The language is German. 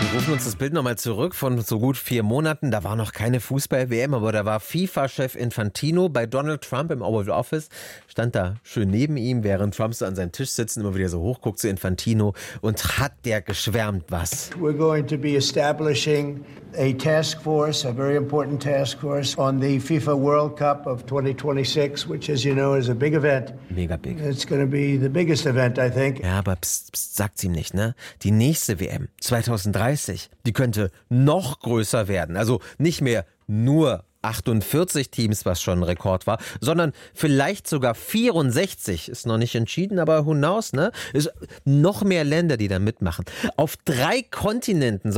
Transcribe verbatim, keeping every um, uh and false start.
Wir rufen uns das Bild nochmal zurück von so gut vier Monaten. Da war noch keine Fußball-W M, aber da war FIFA-Chef Infantino bei Donald Trump im Oval Office. Stand da schön neben ihm, während Trump so an seinem Tisch sitzt und immer wieder so hochguckt zu Infantino. Und hat der geschwärmt was. We're going to be establishing a task force, a very important task force, on the FIFA World Cup of twenty twenty-six, which, as you know, is a big event. Mega big. It's going to be the biggest event, I think. Ja, aber pst, pst, sagt's ihm nicht, ne? Die nächste W M, zwanzig dreißig, die könnte noch größer werden. Also nicht mehr nur achtundvierzig Teams, was schon ein Rekord war, sondern vielleicht sogar vierundsechzig. Ist noch nicht entschieden, aber who knows, ne? Ist noch mehr Länder, die da mitmachen. Auf drei Kontinenten soll